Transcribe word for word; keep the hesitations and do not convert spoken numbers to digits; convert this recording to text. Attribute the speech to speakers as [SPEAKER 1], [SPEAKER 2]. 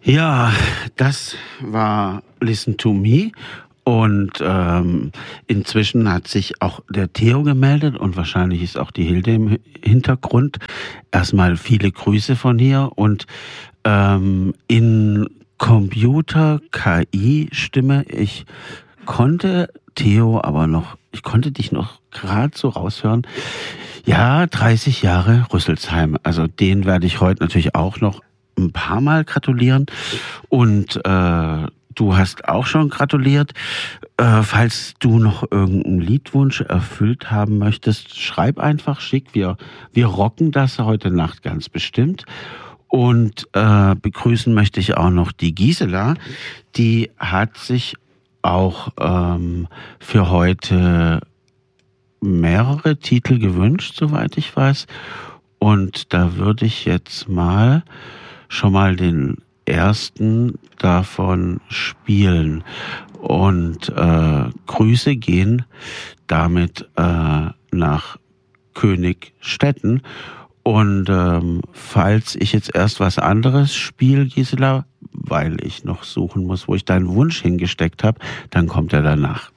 [SPEAKER 1] Ja, das war Listen to Me. Und ähm, inzwischen hat sich auch der Theo gemeldet und wahrscheinlich ist auch die Hilde im Hintergrund. Erstmal viele Grüße von hier und ähm, in Computer-K I-Stimme, ich konnte Theo aber noch, ich konnte dich noch gerade so raushören. Ja, dreißig Jahre Rüsselsheim. Also den werde ich heute natürlich auch noch ein paar Mal gratulieren und äh, du hast auch schon gratuliert. Äh, falls du noch irgendeinen Liedwunsch erfüllt haben möchtest, schreib einfach, schick. Wir, wir rocken das heute Nacht ganz bestimmt. Und äh, begrüßen möchte ich auch noch die Gisela. Die hat sich auch ähm, für heute mehrere Titel gewünscht, soweit ich weiß. Und da würde ich jetzt mal schon mal den ersten davon spielen. Und äh, Grüße gehen damit äh, nach Königstetten. Und ähm, falls ich jetzt erst was anderes spiele, Gisela, weil ich noch suchen muss, wo ich deinen Wunsch hingesteckt habe, dann kommt er danach.